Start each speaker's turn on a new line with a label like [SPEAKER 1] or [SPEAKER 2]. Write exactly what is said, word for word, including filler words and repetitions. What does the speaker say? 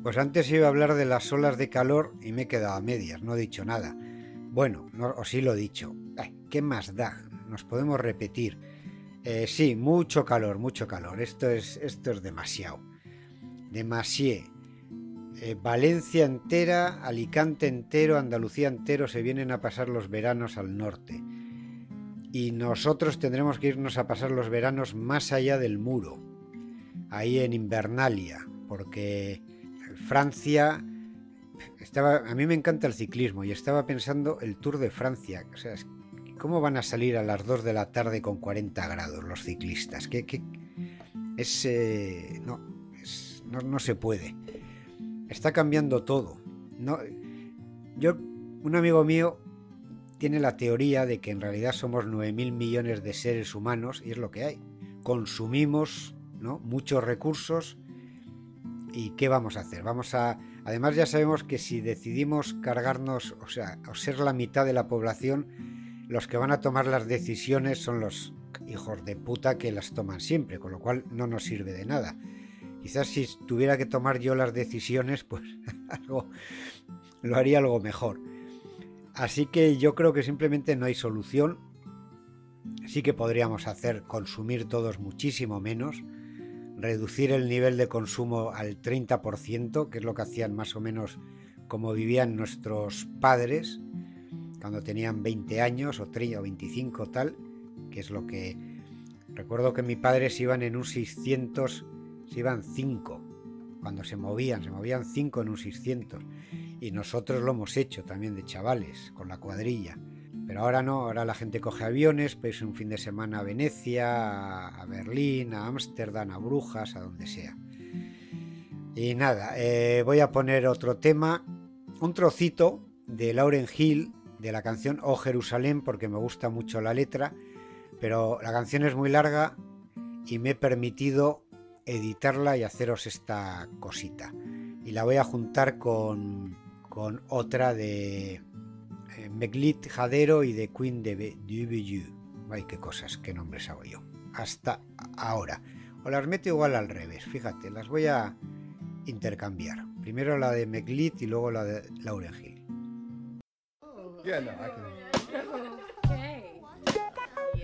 [SPEAKER 1] Pues antes iba a hablar de las olas de calor y me he quedado a medias, no he dicho nada. Bueno, no, o sí lo he dicho. Ay, ¿qué más da? Nos podemos repetir. Eh, sí, mucho calor, mucho calor. Esto es, esto es demasiado. Demasié. Eh, Valencia entera, Alicante entero, Andalucía entero se vienen a pasar los veranos al norte. Y nosotros tendremos que irnos a pasar los veranos más allá del muro, ahí en Invernalia, porque Francia... Estaba, a mí me encanta el ciclismo y estaba pensando el Tour de Francia. O sea, ¿cómo van a salir a las dos de la tarde con cuarenta grados los ciclistas? ¿Qué, qué? Es, eh, no, es, no, no se puede. Está cambiando todo. No, yo, un amigo mío tiene la teoría de que en realidad somos nueve mil millones de seres humanos y es lo que hay. Consumimos, ¿no?, muchos recursos. ¿Y qué vamos a hacer? Vamos a... Además ya sabemos que si decidimos cargarnos, o sea, o ser la mitad de la población, los que van a tomar las decisiones son los hijos de puta que las toman siempre, con lo cual no nos sirve de nada. Quizás si tuviera que tomar yo las decisiones, pues algo, lo haría algo mejor. Así que yo creo que simplemente no hay solución. Sí que podríamos hacer consumir todos muchísimo menos, reducir el nivel de consumo al treinta por ciento, que es lo que hacían más o menos como vivían nuestros padres cuando tenían veinte años o treinta o veinticinco tal, que es lo que... Recuerdo que mis padres iban en un seiscientos, se iban cinco, cuando se movían, se movían cinco en un seiscientos, y nosotros lo hemos hecho también de chavales, con la cuadrilla. Pero ahora no, ahora la gente coge aviones, pues un fin de semana a Venecia, a Berlín, a Ámsterdam, a Brujas, a donde sea. Y nada, eh, voy a poner otro tema, un trocito de Lauryn Hill, de la canción Oh Jerusalén, porque me gusta mucho la letra, pero la canción es muy larga y me he permitido editarla y haceros esta cosita. Y la voy a juntar con, con otra de... Meglit Jadero y de Queen de Dubuju. Ay, qué cosas, qué nombres hago yo. Hasta ahora. O las meto igual al revés, fíjate, las voy a intercambiar. Primero la de Meglit y luego la de Lauryn Hill.
[SPEAKER 2] Yeah, no, I can.